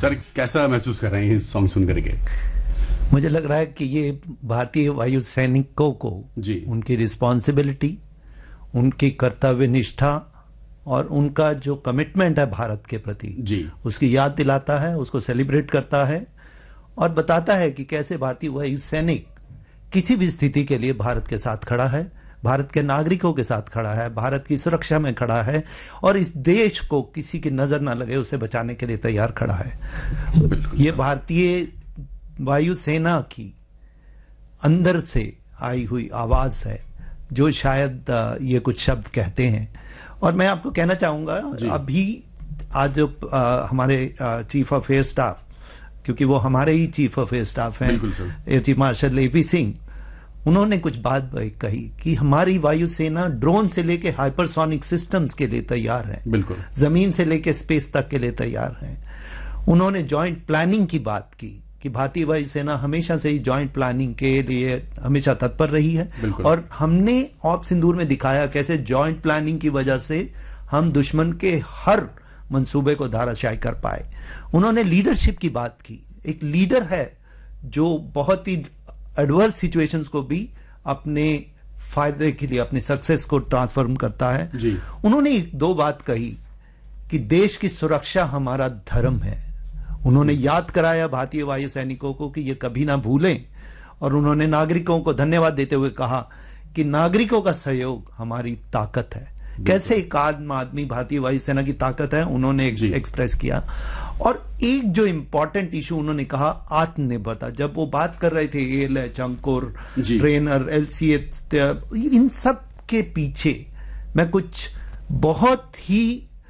Sir कैसा महसूस कर रहे हैं इस सॉन्ग सुन करके? मुझे लग रहा है कि ये भारतीय वायु सैनिकों को उनकी रिस्पॉन्सिबिलिटी, उनकी कर्तव्य निष्ठा और उनका जो कमिटमेंट है भारत के प्रति उसकी याद दिलाता है, उसको सेलिब्रेट करता है और बताता है कि कैसे भारतीय वायु सैनिक किसी भी स्थिति के लिए भारत के साथ खड़ा है, भारत के नागरिकों के साथ खड़ा है, भारत की सुरक्षा में खड़ा है और इस देश को किसी की नजर ना लगे उसे बचाने के लिए तैयार खड़ा है। ये भारतीय वायुसेना की अंदर से आई हुई आवाज है जो शायद ये कुछ शब्द कहते हैं। और मैं आपको कहना चाहूंगा अभी आज हमारे चीफ ऑफ एयर स्टाफ, क्योंकि वो हमारे ही चीफ ऑफ एयर स्टाफ हैं, air chief marshal AP Singh, उन्होंने कुछ बात कही कि हमारी वायुसेना ड्रोन से लेके हाइपरसोनिक सिस्टम्स के लिए तैयार है, बिल्कुल जमीन से लेके स्पेस तक के लिए तैयार है। उन्होंने जॉइंट प्लानिंग की बात की कि भारतीय वायुसेना हमेशा से ही जॉइंट प्लानिंग के लिए हमेशा तत्पर रही है और हमने ऑप सिंदूर में दिखाया कैसे जॉइंट प्लानिंग की वजह से हम दुश्मन के हर मंसूबे को धाराशायी कर पाए। उन्होंने लीडरशिप की बात की। एक लीडर है जो बहुत ही एडवर्स सिचुएशंस को भी अपने फायदे के लिए, अपने सक्सेस को ट्रांसफॉर्म करता है। उन्होंने दो बात कही कि देश की सुरक्षा हमारा धर्म है। उन्होंने याद कराया भारतीय वायु सैनिकों को कि ये कभी ना भूलें और उन्होंने नागरिकों को धन्यवाद देते हुए कहा कि नागरिकों का सहयोग हमारी ताकत है। कैसे एक आम आदमी भारतीय वायुसेना की ताकत है उन्होंने एक्सप्रेस किया। और एक जो इंपॉर्टेंट इशू उन्होंने कहा, आत्मनिर्भरता। जब वो बात कर रहे थे एएलएच, अंकुर, ट्रेनर, एलसीए, इन सब के पीछे मैं कुछ बहुत ही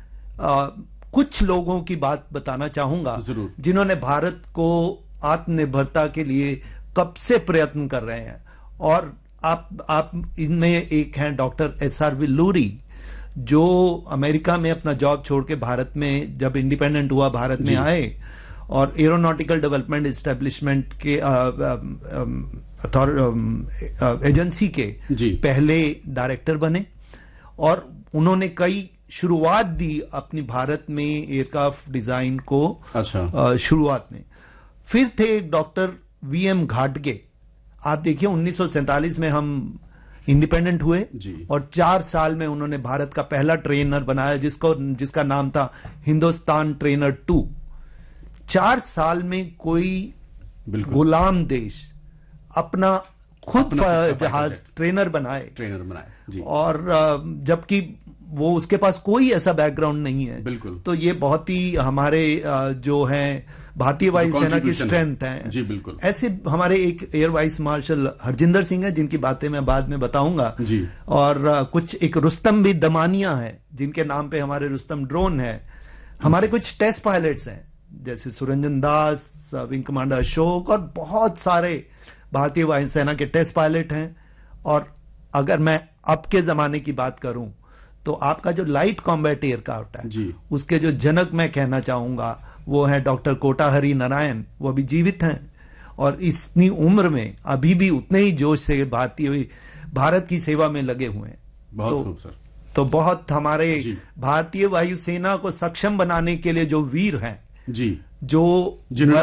कुछ लोगों की बात बताना चाहूंगा जिन्होंने भारत को आत्मनिर्भरता के लिए कब से प्रयत्न कर रहे हैं। और आप इनमें एक हैं डॉक्टर एसआर विल्लूरी, जो अमेरिका में अपना जॉब छोड़ के भारत में, जब इंडिपेंडेंट हुआ भारत में आए और एरोनॉटिकल डेवलपमेंट एस्टेब्लिशमेंट के एजेंसी के पहले डायरेक्टर बने और उन्होंने कई शुरुआत दी अपनी भारत में एयरक्राफ्ट डिजाइन को। शुरुआत में फिर थे डॉक्टर वीएम घाटगे। आप देखिए 1947 में हम इंडिपेंडेंट हुए और 4 साल में उन्होंने भारत का पहला ट्रेनर बनाया जिसका नाम था हिंदुस्तान ट्रेनर 2। 4 साल में कोई गुलाम देश अपना खुद जहाज ट्रेनर बनाए और जबकि वो उसके पास कोई ऐसा बैकग्राउंड नहीं है। बिल्कुल। तो ये बहुत ही हमारे जो हैं भारतीय वायुसेना की स्ट्रेंथ है। जी बिल्कुल। ऐसे हमारे एक air vice marshal Harjinder Singh है जिनकी बातें मैं बाद में बताऊंगा जी। और कुछ एक रुस्तम भी दमानिया है जिनके नाम पे हमारे रुस्तम ड्रोन है। हमारे कुछ टेस्ट पायलट्स हैं जैसे सुरंजन दास, विंग कमांडर अशोक और बहुत सारे भारतीय वायुसेना के टेस्ट पायलट हैं। और अगर मैं अब के जमाने की बात करूं तो आपका जो लाइट कॉम्बैट एयरक्राफ्ट है उसके जो जनक मैं कहना चाहूंगा वो है डॉक्टर कोटाहरी नारायण। वो अभी जीवित हैं और इतनी उम्र में अभी भी उतने ही जोश से भारत की सेवा में लगे हुए हैं। बहुत खूब सर। तो बहुत हमारे भारतीय वायुसेना को सक्षम बनाने के लिए जो वीर हैं जो